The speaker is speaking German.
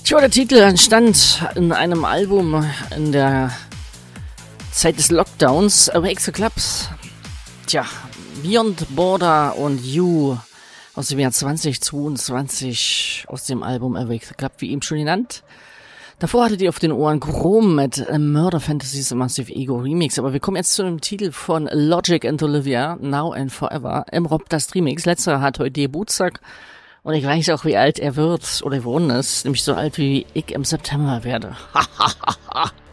Tja, der Titel entstand in einem Album in der Zeit des Lockdowns, Awake the Clubs. Tja, Beyond Border und You aus dem Jahr 2022 aus dem Album Awake the Club, wie eben schon genannt. Davor hattet ihr auf den Ohren Chrome mit Murder Fantasies Massive Ego Remix, aber wir kommen jetzt zu dem Titel von Logic and Olivia, Now and Forever, im Rob Dust Remix. Letzterer hat heute Geburtstag und ich weiß auch, wie alt er wird oder geworden ist, nämlich so alt wie ich im September werde. Hahaha.